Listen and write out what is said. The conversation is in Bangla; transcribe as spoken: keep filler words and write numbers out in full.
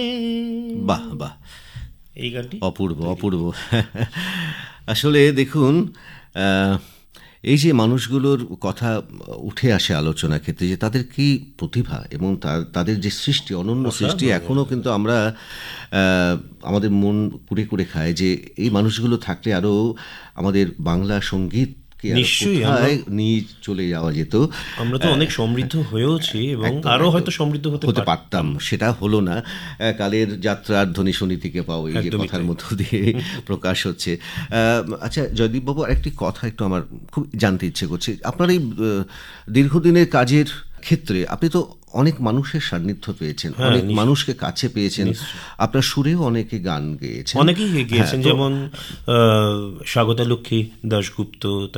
বাহ বাহ, এই গানটি অপূর্ব অপূর্ব। আসলে দেখুন, এই যে মানুষগুলোর কথা উঠে আসে আলোচনা ক্ষেত্রে, যে তাদের কি প্রতিভা এবং তাদের যে সৃষ্টি, অনন্য সৃষ্টি, এখনও কিন্তু আমরা আমাদের মন কুড়ে কুড়ে খায় যে এই মানুষগুলো থাকলে আরও আমাদের বাংলা সঙ্গীত কোথায় নিয়ে চলে যাওয়া যেত। আমরা তো অনেক সমৃদ্ধ হয়েওছি এবং আরো হয়তো সমৃদ্ধ হতে পারতাম, সেটা হলো না। কালের যাত্রার ধ্বনি শুনি থেকে পাও, এই যে কথার মধ্য দিয়ে প্রকাশ হচ্ছে। আচ্ছা জয়দীপ বাবু, আরেকটি কথা একটু আমার খুব জানতে ইচ্ছে করছে। আপনার এই দীর্ঘদিনের কাজের ক্ষেত্রে আপনি তো অনেক মানুষের সান্নিধ্য পেয়েছেন, অনেক মানুষকে কাছে পেয়েছেন, আপনার সুরেও অনেকে গান গেয়েছেন, অনেকেই গেয়েছেন, যেমন স্বাগতা লক্ষ্মী দাশগুপ্ত,